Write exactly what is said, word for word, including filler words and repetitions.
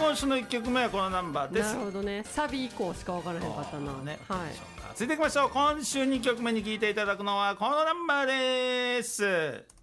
今週のいっきょくめはこのナンバーです。 なるほどね、サビ以降しか分からへんかったな、 ね、 はい、 続いていきましょう。今週にきょくめに聴いていただくのはこのナンバーです。